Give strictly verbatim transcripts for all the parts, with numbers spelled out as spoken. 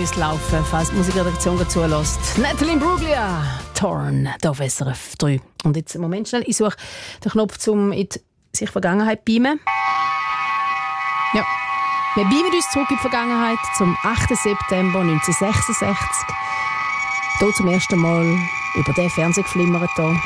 müsste laufen, falls die Musikredaktion zulässt. Natalie Imbruglia, Torn, hier auf S R F drei. Und jetzt im Moment schnell, ich suche den Knopf, um in die sich Vergangenheit zu beamen. Ja, wir beamen uns zurück in die Vergangenheit zum achten September neunzehnhundertsechsundsechzig. Hier zum ersten Mal über den Fernseher geflimmert. Hier.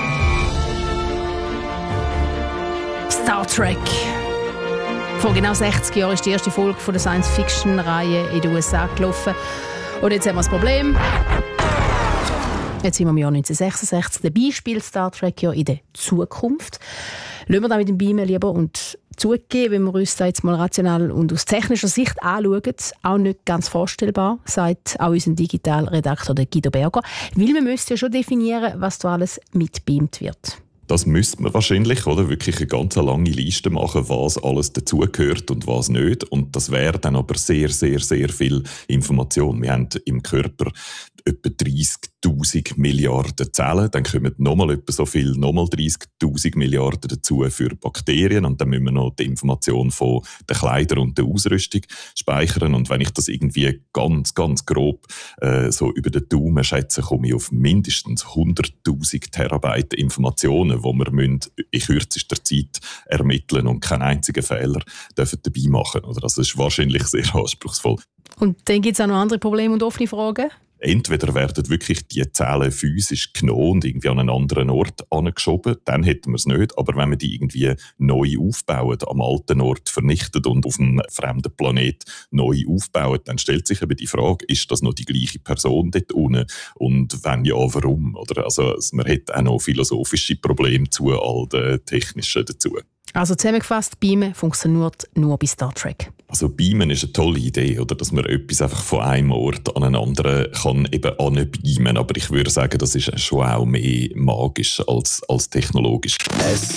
Star Trek. Vor genau sechzig Jahren ist die erste Folge von der Science-Fiction-Reihe in den U S A gelaufen. Und jetzt haben wir das Problem. Jetzt sind wir im Jahr neunzehnhundertsechsundsechzig. Dabei spielt Star Trek ja in der Zukunft. Lassen wir da mit dem Beamen lieber und zugeben, wenn wir uns da jetzt mal rational und aus technischer Sicht anschauen, auch nicht ganz vorstellbar, sagt auch unser Digitalredakteur Guido Berger. Weil wir müssen ja schon definieren, was da alles mitbeamt wird. Das müsste man wahrscheinlich, oder? Wirklich eine ganz lange Liste machen, was alles dazugehört und was nicht. Und das wäre dann aber sehr, sehr, sehr viel Information. Wir haben im Körper etwa dreissigtausend Milliarden Zellen. Dann kommen nochmal etwa so viel, nochmal dreissigtausend Milliarden dazu für Bakterien. Und dann müssen wir noch die Information von den Kleidern und der Ausrüstung speichern. Und wenn ich das irgendwie ganz, ganz grob äh, so über den Daumen schätze, komme ich auf mindestens hunderttausend Terabyte Informationen, die wir müssen in kürzester Zeit ermitteln und keinen einzigen Fehler dürfen dabei machen. Oder? Also das ist wahrscheinlich sehr anspruchsvoll. Und dann gibt es auch noch andere Probleme und offene Fragen? Entweder werden wirklich die Zellen physisch genommen und irgendwie an einen anderen Ort angeschoben, dann hätten wir es nicht. Aber wenn wir die irgendwie neu aufbauen, am alten Ort vernichtet und auf einem fremden Planet neu aufbauen, dann stellt sich eben die Frage, ist das noch die gleiche Person dort unten? Und wenn ja, warum? Oder also, man hat auch noch philosophische Probleme zu all den technischen dazu. Also zusammengefasst, Beamen funktioniert nur bei Star Trek. Also Beamen ist eine tolle Idee, oder? Dass man etwas einfach von einem Ort an einen anderen kann eben anbeamen. Aber ich würde sagen, das ist schon auch mehr magisch als, als technologisch.